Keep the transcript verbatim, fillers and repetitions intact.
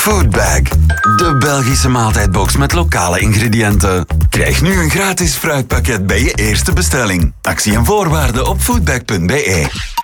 Foodbag, de Belgische maaltijdbox met lokale ingrediënten. Krijg nu een gratis fruitpakket bij je eerste bestelling. Actie en voorwaarden op foodbag punt be.